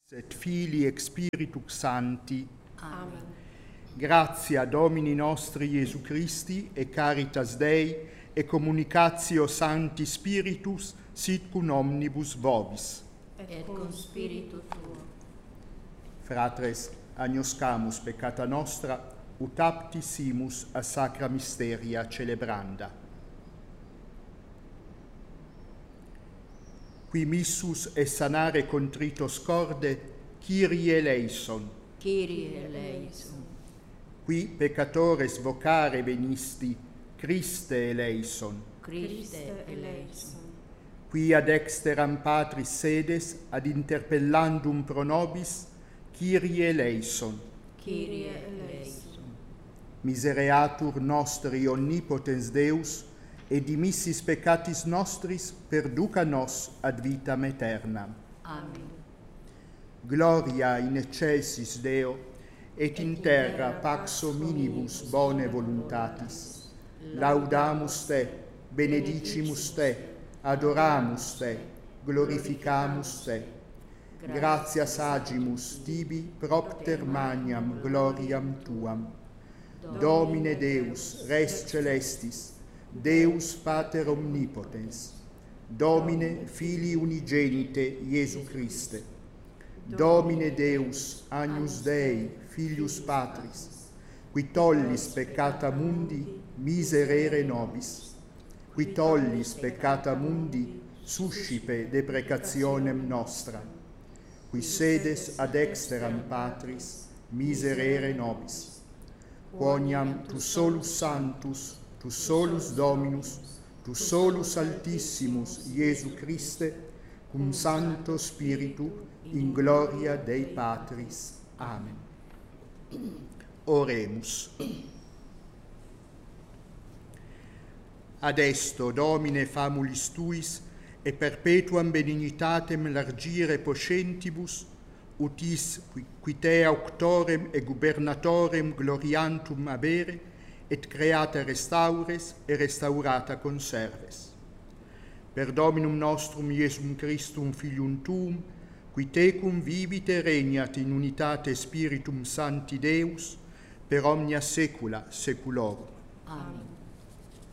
et Filii et Spiritus Sancti. Amen. Gratia Domini nostri Iesu Christi, e caritas Dei, e communicatio Sancti Spiritus, sit cum omnibus vobis. Et cum spiritu tuo. Fratres, agnoscamus peccata nostra, ut apti simus a sacra misteria celebranda. Qui missus et sanare contritos corde, Kyrie eleison. Kyrie eleison. Qui peccatores vocare venisti, Christe eleison. Christe eleison. Qui ad exteram Patris sedes, ad interpellandum pro nobis, Kyrie eleison. Kyrie eleison. Misereatur nostri omnipotens Deus, et dimissis peccatis nostris perduca nos ad vitam aeternam. Amen. Gloria in excelsis Deo, et in terra pax hominibus bone voluntatis. Laudamus te, benedicimus te, adoramus te, glorificamus te. Gratias agimus tibi propter magnam gloriam tuam. Domine Deus, res celestis, Deus Pater omnipotens, Domine Filii unigenite Iesu Christe, Domine Deus, Agnus Dei, Filius Patris, qui tollis peccata mundi, miserere nobis, qui tollis peccata mundi, suscipe deprecationem nostra, qui sedes ad exteram Patris, miserere nobis, quoniam tu solus sanctus, tu solus Dominus, tu solus Altissimus, Iesu Christe, cum Sancto Spiritu, in gloria Dei Patris. Amen. Oremus. Adesto, Domine, famulis Tuis, e perpetuam benignitatem largire poscentibus, utis qui te auctorem e gubernatorem gloriantum avere, et creata restaures e restaurata conserves. Per Dominum nostrum Iesum Christum Filium Tuum, qui tecum vivite regnat in unitate Spiritum Sancti Deus, per omnia saecula saeculorum. Amen.